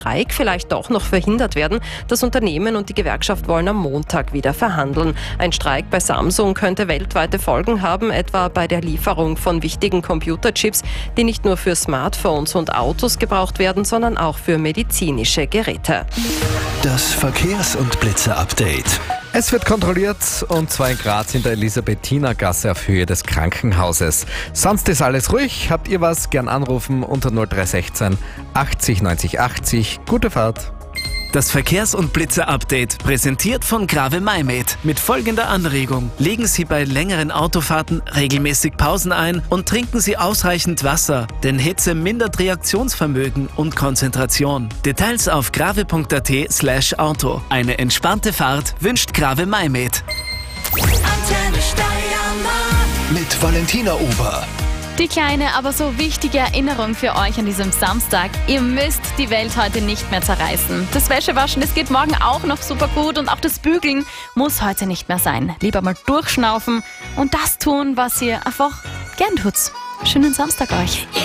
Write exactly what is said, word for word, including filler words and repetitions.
Streik vielleicht doch noch verhindert werden. Das Unternehmen und die Gewerkschaft wollen am Montag wieder verhandeln. Ein Streik bei Samsung könnte weltweite Folgen haben, etwa bei der Lieferung von wichtigen Computerchips, die nicht nur für Smartphones und Autos gebraucht werden, sondern auch für medizinische Geräte. Das Verkehrs- und Blitzer-Update. Es wird kontrolliert, und zwar in Graz in der Elisabethiner-Gasse auf Höhe des Krankenhauses. Sonst ist alles ruhig. Habt ihr was? Gern anrufen unter null drei eins sechs achtzig neunzig achtzig. Gute Fahrt. Das Verkehrs- und Blitzer-Update, präsentiert von Grave Maimed. Mit folgender Anregung: Legen Sie bei längeren Autofahrten regelmäßig Pausen ein und trinken Sie ausreichend Wasser, denn Hitze mindert Reaktionsvermögen und Konzentration. Details auf grave punkt at slash auto. Eine entspannte Fahrt wünscht Grave Maimed. Mit Valentina Ober. Die kleine, aber so wichtige Erinnerung für euch an diesem Samstag: Ihr müsst die Welt heute nicht mehr zerreißen. Das Wäschewaschen, das geht morgen auch noch super gut, und auch das Bügeln muss heute nicht mehr sein. Lieber mal durchschnaufen und das tun, was ihr einfach gern tut. Schönen Samstag euch.